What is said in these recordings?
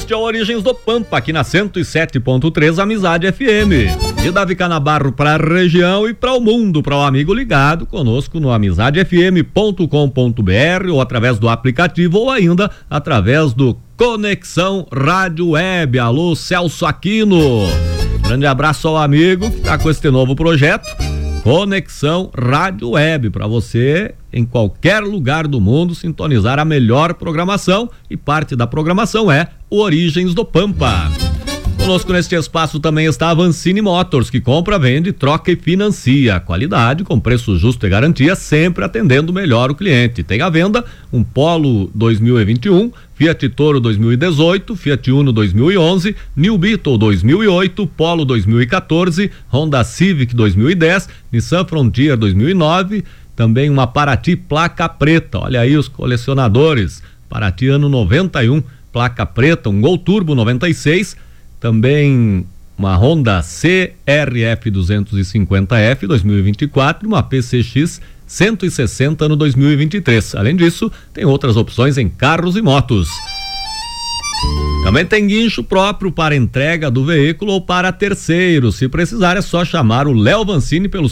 Este é o Origens do Pampa, aqui na 107.3 Amizade FM. De Davi Canabarro para a região e para o mundo, para o amigo ligado conosco no amizadefm.com.br ou através do aplicativo ou ainda através do Conexão Rádio Web. Alô, Celso Aquino. Grande abraço ao amigo que está com este novo projeto, Conexão Rádio Web, para você em qualquer lugar do mundo sintonizar a melhor programação, e parte da programação é o Origens do Pampa. Conosco neste espaço também está a Vancini Motors, que compra, vende, troca e financia. Qualidade com preço justo e garantia, sempre atendendo melhor o cliente. Tem à venda um Polo 2021, Fiat Toro 2018, Fiat Uno 2011, New Beetle 2008, Polo 2014, Honda Civic 2010, Nissan Frontier 2009, também uma Paraty placa preta. Olha aí os colecionadores. Paraty ano 91, placa preta, um Gol Turbo 96, também uma Honda CRF 250F 2024, uma PCX 160 no 2023. Além disso, tem outras opções em carros e motos. Também tem guincho próprio para entrega do veículo ou para terceiros. Se precisar, é só chamar o Léo Vancini pelo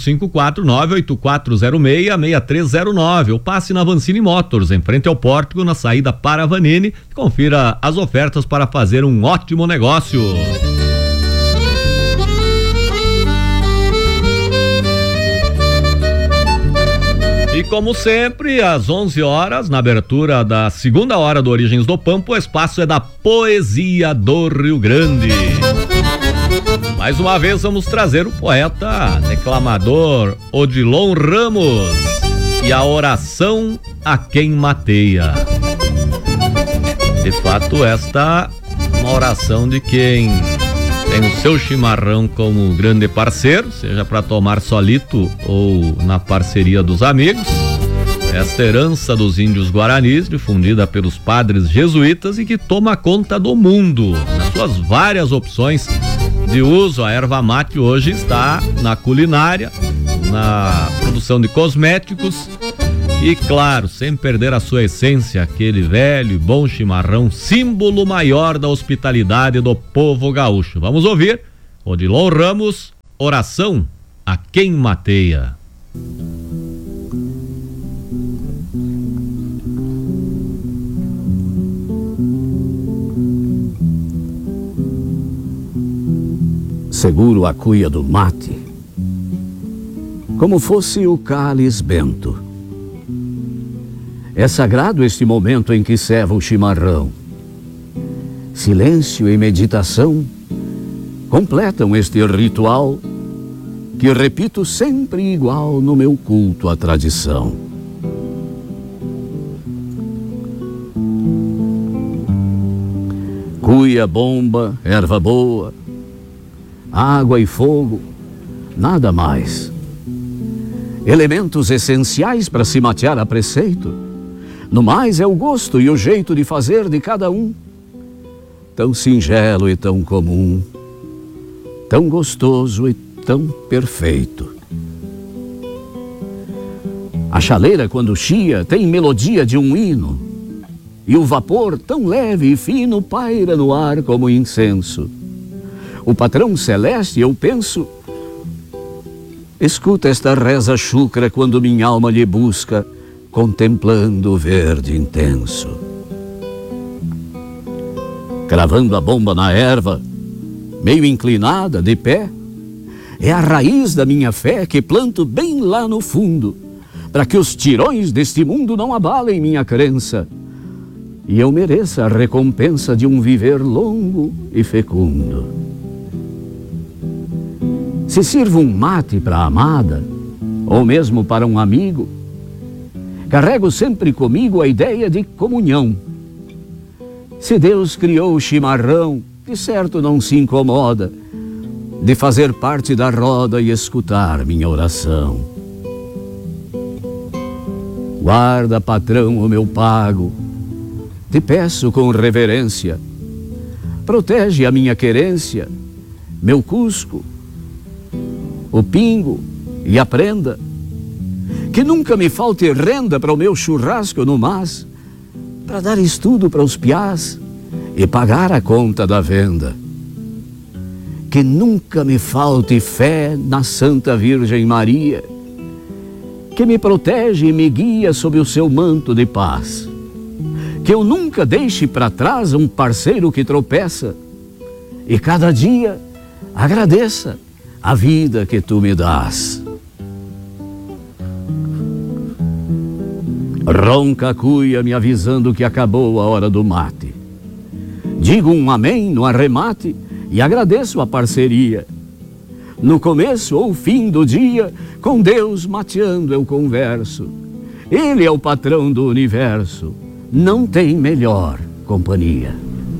549-8406-6309 ou passe na Vancini Motors, em frente ao pórtico, na saída para Vanini, e confira as ofertas para fazer um ótimo negócio. E como sempre, às 11 horas, na abertura da segunda hora do Origens do Pampa, o espaço é da Poesia do Rio Grande. Mais uma vez vamos trazer o poeta, declamador Odilon Ramos e a oração a quem mateia. De fato, esta é uma oração de quem tem o seu chimarrão como grande parceiro, seja para tomar solito ou na parceria dos amigos. Esta herança dos índios guaranis, difundida pelos padres jesuítas e que toma conta do mundo. Nas suas várias opções de uso, a erva mate hoje está na culinária, na produção de cosméticos e, claro, sem perder a sua essência, aquele velho e bom chimarrão, símbolo maior da hospitalidade do povo gaúcho. Vamos ouvir Odilon Ramos, oração a quem mateia. Seguro a cuia do mate, como fosse o cálice bento. É sagrado este momento em que ceva o chimarrão. Silêncio e meditação completam este ritual que repito sempre igual no meu culto à tradição. Cuia, bomba, erva boa, água e fogo, nada mais. Elementos essenciais para se matear a preceito. No mais é o gosto e o jeito de fazer de cada um. Tão singelo e tão comum, tão gostoso e tão perfeito. A chaleira, quando chia, tem melodia de um hino, e o vapor, tão leve e fino, paira no ar como incenso. O patrão celeste, eu penso, escuta esta reza chucra quando minha alma lhe busca, contemplando o verde intenso. Cravando a bomba na erva, meio inclinada, de pé, é a raiz da minha fé que planto bem lá no fundo, para que os tirões deste mundo não abalem minha crença, e eu mereça a recompensa de um viver longo e fecundo. Se sirvo um mate para a amada, ou mesmo para um amigo, carrego sempre comigo a ideia de comunhão. Se Deus criou o chimarrão, de certo não se incomoda de fazer parte da roda e escutar minha oração. Guarda, patrão, o meu pago, te peço com reverência, protege a minha querência, meu cusco, o pingo e a prenda, que nunca me falte renda para o meu churrasco no mas, para dar estudo para os piás e pagar a conta da venda. Que nunca me falte fé na Santa Virgem Maria, que me protege e me guia sob o seu manto de paz. Que eu nunca deixe para trás um parceiro que tropeça e cada dia agradeça a vida que tu me dás. Ronca a cuia me avisando que acabou a hora do mate. Digo um amém no arremate e agradeço a parceria. No começo ou fim do dia, com Deus mateando eu converso. Ele é o patrão do universo, não tem melhor companhia.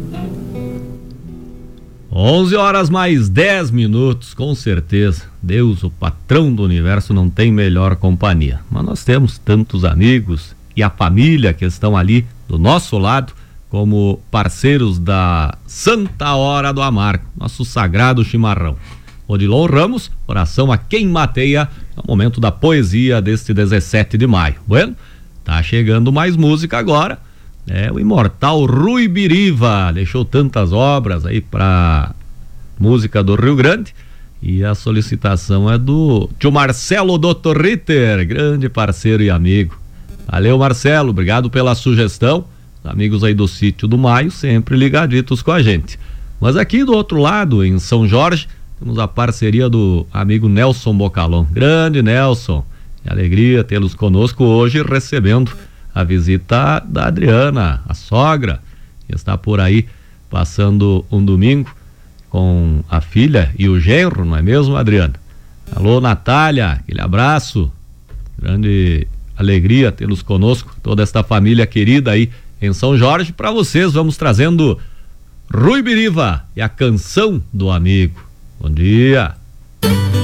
11h mais 10, com certeza. Deus, o patrão do universo, não tem melhor companhia. Mas nós temos tantos amigos e a família que estão ali do nosso lado, como parceiros da Santa Hora do Amargo, nosso sagrado chimarrão. Odilon Ramos, oração a quem mateia, no momento da poesia deste 17 de maio. Bueno, tá chegando mais música agora. O imortal Rui Biriva deixou tantas obras aí pra música do Rio Grande, e a solicitação é do tio Marcelo Dr. Ritter, grande parceiro e amigo. Valeu, Marcelo, obrigado pela sugestão. Os amigos aí do Sítio do Maio sempre ligaditos com a gente. Mas aqui do outro lado, em São Jorge, temos a parceria do amigo Nelson Bocalon. Grande Nelson, que alegria tê-los conosco hoje, recebendo a visita da Adriana, a sogra, que está por aí passando um domingo com a filha e o genro, não é mesmo, Adriana? Alô, Natália, aquele abraço, grande alegria tê-los conosco, toda esta família querida aí em São Jorge. Para vocês vamos trazendo Rui Biriva e a canção do amigo. Bom dia.